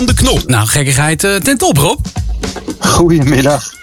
aan de knop. Nou, gekkigheid ten top, Rob. Goedemiddag.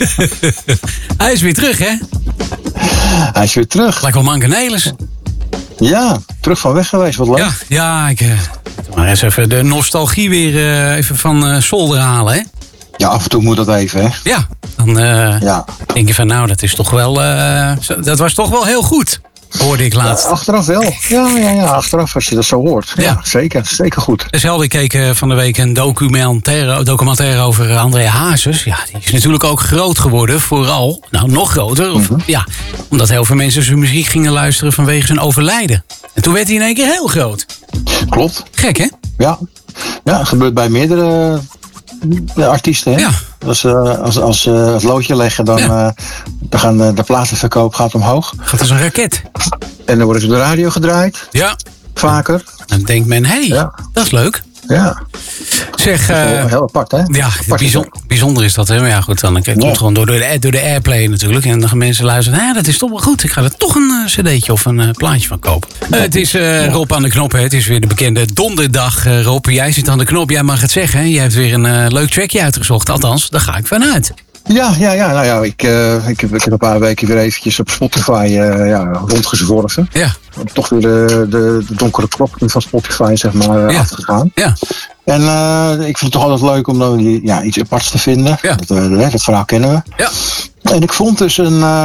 Hij is weer terug, hè? Hij is weer terug. Lijkt wel mankenelis. Ja, terug van weg geweest. Wat leuk. Ja, ik... maar eens even de nostalgie weer even van zolder halen, hè? Ja, af en toe moet dat even, hè? Ja, dan denk je van, nou, dat is toch wel... dat was toch wel heel goed, hoorde ik laatst. Ja, achteraf wel. Ja, achteraf als je dat zo hoort. Ja, zeker goed. Zelf, ik keek van de week een documentaire over André Hazes. Ja, die is natuurlijk ook groot geworden, vooral. Nou, nog groter. Ja, omdat heel veel mensen zijn muziek gingen luisteren vanwege zijn overlijden. En toen werd hij in één keer heel groot. Klopt. Gek, hè? Ja, dat gebeurt bij meerdere artiesten, hè? Ja. Als het loodje leggen, dan gaan de platenverkoop gaat omhoog. Gaat als een raket. En dan worden ze op de radio gedraaid. Ja. Vaker. Dan denkt men, dat is leuk. Ja. Zeg, heel apart, hè? Ja, bijzonder is dat, hè? Maar ja, goed, dan komt het gewoon door de airplay natuurlijk. En dan gaan mensen luisteren, dat is toch wel goed. Ik ga er toch een cd'tje of een plaatje van kopen. Het is Rob aan de knop, hè? Het is weer de bekende donderdag, Rob. Jij zit aan de knop, jij mag het zeggen. Hè? Jij hebt weer een leuk trackje uitgezocht. Althans, daar ga ik vanuit. Ja. Nou ja, ik heb een paar weken weer eventjes op Spotify rondgezworven. Ja. Toch weer de donkere klok van Spotify, zeg maar, afgegaan. Ja. En ik vind het toch altijd leuk om dan iets aparts te vinden. Ja. Dat verhaal kennen we. Ja. En ik vond dus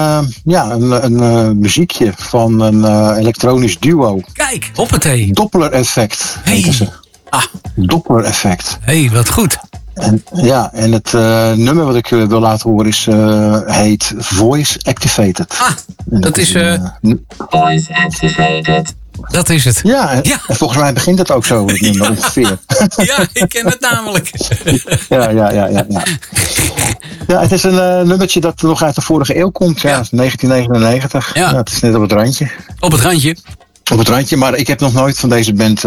een muziekje van een elektronisch duo. Kijk, hoppatee. Doppler Effect heten ze. Doppler Effect. Wat goed. En het nummer wat ik wil laten horen heet Voice Activated. Dat is... Voice Activated. Dat is het. Ja, en volgens mij begint het ook zo, het nummer ongeveer. Ja, ik ken het namelijk. Ja. Ja, het is een nummertje dat nog uit de vorige eeuw komt. Ja, 1999. Ja, het is net op het randje. Op het randje? Op het randje, maar ik heb nog nooit van deze band,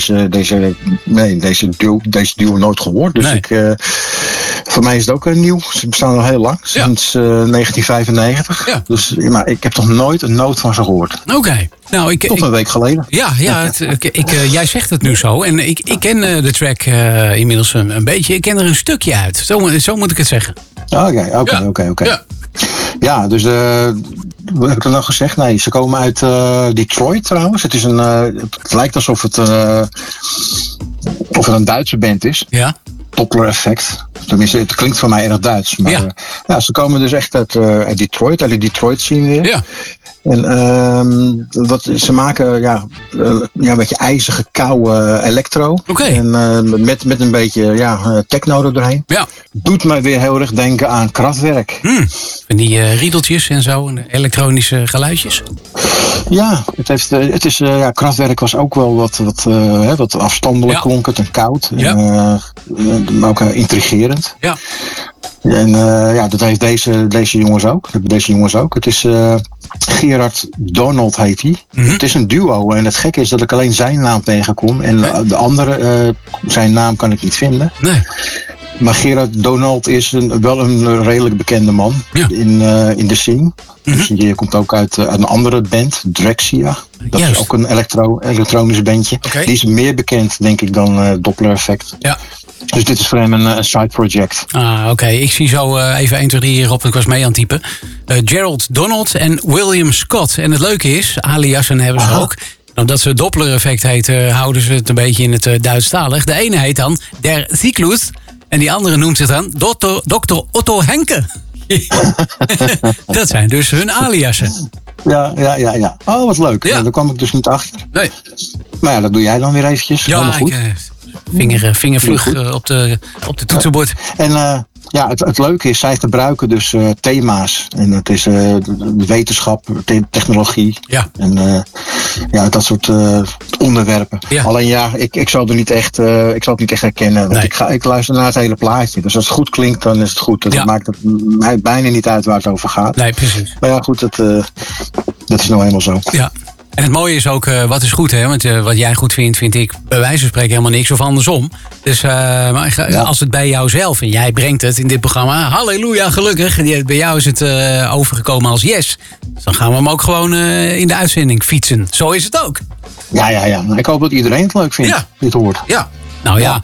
deze duo nooit gehoord. Dus voor mij is het ook nieuw. Ze bestaan al heel lang, sinds 1995. Ja. Dus, maar ik heb toch nooit een noot van ze gehoord. Oké. Nou, tot een week geleden. Ja, jij zegt het nu zo. En ik ken de track inmiddels een beetje. Ik ken er een stukje uit. Zo moet ik het zeggen. Oké. Ja, dus wat heb ik er nou gezegd? Nee, ze komen uit Detroit trouwens. Het lijkt alsof het een Duitse band is. Ja. Doppler Effect. Tenminste, het klinkt voor mij erg Duits. Maar ze komen dus echt uit Detroit, uit de Detroit scene weer. Ja. En ze maken een beetje ijzige, koude electro. Oké. En met een beetje techno er doorheen. Ja. Doet mij weer heel erg denken aan Kraftwerk. En die riedeltjes en zo, en elektronische geluidjes. Ja, Kraftwerk was ook wel wat afstandelijk klonk het en koud. Ja. Maar ook intrigerend. Ja. En dat heeft deze jongens ook. Het is Gerard Donald heet hij. Mm-hmm. Het is een duo en het gekke is dat ik alleen zijn naam tegenkom. En de andere, zijn naam kan ik niet vinden. Nee. Maar Gerard Donald is wel een redelijk bekende man in de scene. Mm-hmm. Dus die komt ook uit een andere band, Drexia. Dat is ook een elektronisch bandje. Okay. Die is meer bekend, denk ik, dan Doppler Effect. Ja. Dus dit is voor hem een side project. Oké. Ik zie zo even 1, 2, 3 hierop. Ik was mee aan het typen. Gerald Donald en William Scott. En het leuke is, aliasen hebben ze ook. Omdat ze Doppler Effect heet, houden ze het een beetje in het Duitsstalig. De ene heet dan Der Cyclus. En die andere noemt zich dan Dr. Otto Henke. Dat zijn dus hun aliasen. Ja. Oh, wat leuk. Ja. Daar kwam ik dus niet achter. Nee. Maar ja, dat doe jij dan weer eventjes. Ja, goed. Vingervlug op de toetsenbord. En het leuke is, zij gebruiken dus thema's. En het is wetenschap, technologie. Ja. En dat soort onderwerpen. Ja. Alleen ik zal het niet echt herkennen. Want ik luister naar het hele plaatje. Dus als het goed klinkt, dan is het goed. Dat maakt het mij bijna niet uit waar het over gaat. Nee, precies. Maar ja, goed, dat is nou helemaal zo. Ja. En het mooie is ook, wat is goed, hè? Want wat jij goed vindt, vind ik bij wijze van spreken helemaal niks of andersom. Dus als het bij jou zelf, en jij brengt het in dit programma, halleluja, gelukkig. En bij jou is het overgekomen als yes. Dus dan gaan we hem ook gewoon in de uitzending fietsen. Zo is het ook. Ja. Ik hoop dat iedereen het leuk vindt, dit hoort. Ja, nou ja.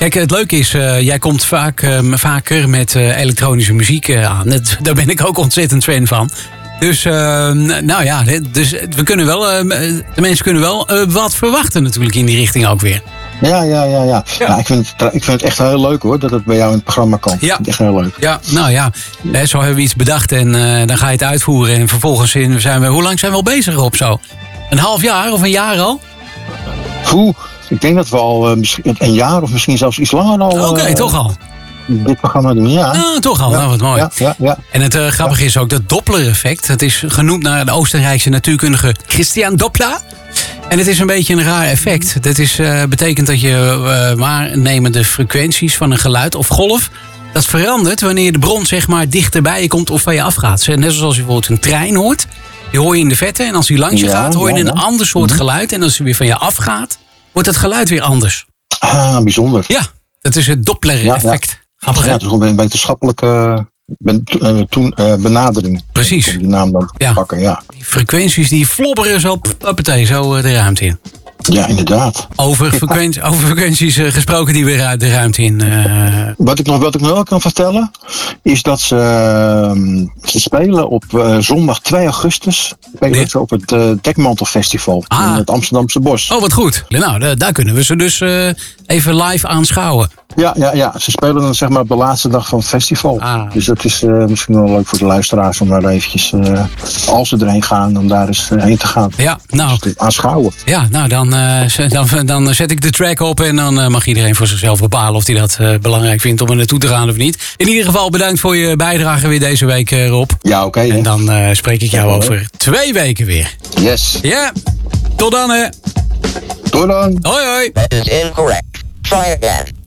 Kijk, het leuke is, jij komt vaker met elektronische muziek aan. Daar ben ik ook ontzettend fan van. Dus, dus we kunnen wel, de mensen kunnen wel wat verwachten natuurlijk in die richting ook weer. Ja. Ja, ik vind het echt heel leuk hoor, dat het bij jou in het programma kan. Ja. Echt heel leuk. Ja, nou ja, zo hebben we iets bedacht en dan ga je het uitvoeren. En vervolgens zijn we, hoe lang zijn we al bezig op zo? Een half jaar of een jaar al? Ik denk dat we al een jaar of misschien zelfs iets langer al... Oké, toch al. Dit programma doen, ja. Toch al, nou wat mooi. Ja. En het grappige is ook dat Doppler-effect. Het is genoemd naar de Oostenrijkse natuurkundige Christian Doppler. En het is een beetje een raar effect. Dat betekent dat je waarnemende frequenties van een geluid of golf... dat verandert wanneer de bron zeg maar dichterbij je komt of van je afgaat. Net zoals je bijvoorbeeld een trein hoort. Die hoor je in de verte en als die langs je gaat hoor je een ander soort geluid. En als hij weer van je afgaat, wordt het geluid weer anders. Bijzonder. Ja, dat is het Doppler-effect. Grappig, het is gewoon een wetenschappelijke benadering. Precies. Om die naam dan te pakken, ja. Die frequenties die flobberen zo de ruimte in. Ja, inderdaad. Over frequenties gesproken die weer de ruimte in. Wat ik nog wel kan vertellen, is dat ze spelen op zondag 2 augustus. Spelen ze op het Dekmantelfestival in het Amsterdamse Bos. Oh, wat goed. Nou, daar kunnen we ze dus even live aanschouwen. Ja. Ze spelen dan zeg maar op de laatste dag van het festival. Dus dat is misschien wel leuk voor de luisteraars om daar eventjes, als ze erheen gaan, om daar eens heen te gaan. Ja, nou. Dus aanschouwen. Ja, nou dan zet ik de track op en dan mag iedereen voor zichzelf bepalen of hij dat belangrijk vindt om er naartoe te gaan of niet. In ieder geval bedankt voor je bijdrage weer deze week, Rob. Ja, oké. En dan spreek ik jou over 2 weken weer. Yes. Ja, tot dan hè. Tot dan. Hoi hoi. That is incorrect. Try again.